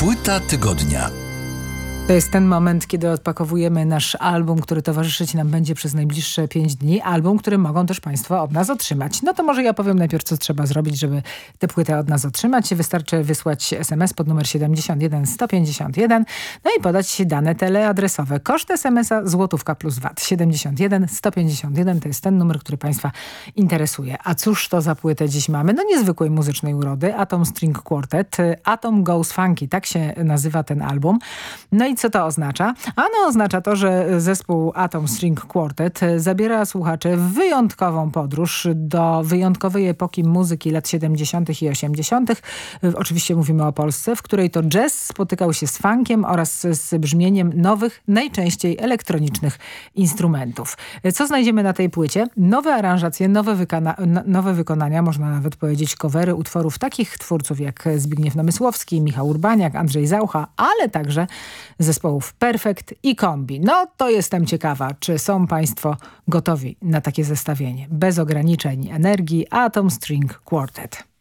Płyta tygodnia. To jest ten moment, kiedy odpakowujemy nasz album, który towarzyszyć nam będzie przez najbliższe 5 dni. Album, który mogą też Państwo od nas otrzymać. No to może ja powiem najpierw, co trzeba zrobić, żeby tę płytę od nas otrzymać. Wystarczy wysłać SMS pod numer 71 151, no i podać dane teleadresowe. Koszt SMS-a złotówka plus VAT. 71 151 to jest ten numer, który Państwa interesuje. A cóż to za płytę dziś mamy? No niezwykłej muzycznej urody. Atom String Quartet. Atom Goes Funky. Tak się nazywa ten album. No i co to oznacza? Ano oznacza to, że zespół Atom String Quartet zabiera słuchaczy w wyjątkową podróż do wyjątkowej epoki muzyki lat 70. i 80. Oczywiście mówimy o Polsce, w której to jazz spotykał się z funkiem oraz z brzmieniem nowych, najczęściej elektronicznych instrumentów. Co znajdziemy na tej płycie? Nowe aranżacje, nowe wykonania, można nawet powiedzieć covery utworów takich twórców jak Zbigniew Namysłowski, Michał Urbaniak, Andrzej Zaucha, ale także zespołów Perfekt i Kombi. No to jestem ciekawa, czy są Państwo gotowi na takie zestawienie. Bez ograniczeń energii Atom String Quartet.